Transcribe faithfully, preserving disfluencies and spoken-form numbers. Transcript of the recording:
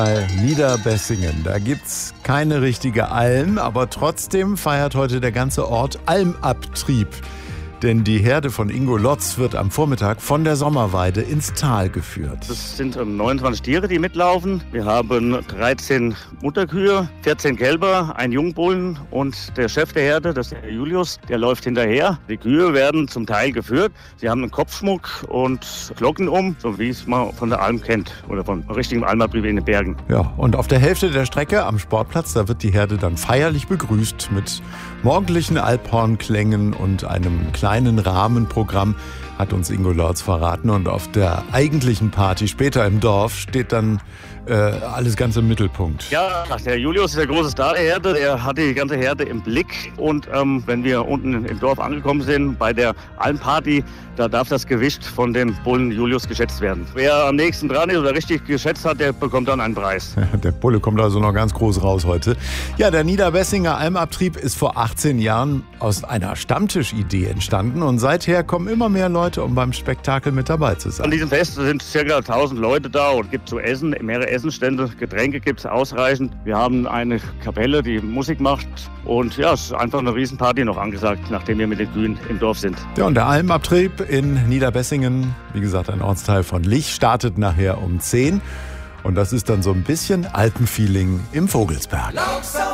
Bei Niederbessingen, da gibt's keine richtige Alm, aber trotzdem feiert heute der ganze Ort Almabtrieb. Denn die Herde von Ingo Lotz wird am Vormittag von der Sommerweide ins Tal geführt. Das sind neunundzwanzig Tiere, die mitlaufen. Wir haben dreizehn Mutterkühe, vierzehn Kälber, einen Jungbullen und der Chef der Herde, das ist der Julius, der läuft hinterher. Die Kühe werden zum Teil geführt. Sie haben einen Kopfschmuck und Glocken um, so wie es man von der Alm kennt oder von richtigem Almabtrieb in den Bergen. Ja, und auf der Hälfte der Strecke am Sportplatz, da wird die Herde dann feierlich begrüßt mit morgendlichen Alphornklängen und einem kleinen Rahmenprogramm, hat uns Ingo Lotz verraten. Und auf der eigentlichen Party später im Dorf steht dann äh, alles ganz im Mittelpunkt. Ja, der Julius ist der große Star der Herde. Er hat die ganze Herde im Blick. Und ähm, wenn wir unten im Dorf angekommen sind, bei der Almparty, da darf das Gewicht von dem Bullen Julius geschätzt werden. Wer am nächsten dran ist oder richtig geschätzt hat, der bekommt dann einen Preis. Der Bulle kommt also noch ganz groß raus heute. Ja, der Niederbessinger Almabtrieb ist vor achtzehn Jahren aus einer Stammtischidee entstanden. Und seither kommen immer mehr Leute, um beim Spektakel mit dabei zu sein. An diesem Fest sind ca. tausend Leute da und gibt zu essen, mehrere Essenstände, Getränke gibt es ausreichend. Wir haben eine Kapelle, die Musik macht und ja, es ist einfach eine Riesenparty noch angesagt, nachdem wir mit den Kühen im Dorf sind. Ja, und der Almabtrieb in Niederbessingen, wie gesagt ein Ortsteil von Lich, startet nachher um zehn und das ist dann so ein bisschen Alpenfeeling im Vogelsberg.